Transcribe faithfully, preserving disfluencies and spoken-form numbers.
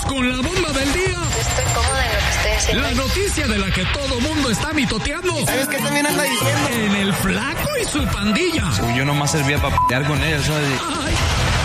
con la bomba del día. Estoy cómoda en lo que estoy haciendo. La noticia de la que todo mundo está mitoteando. ¿Sabes qué también anda diciendo? En el Flaco y su pandilla. Yo nomás servía para pelear con ellos, ¿sabes? Ay,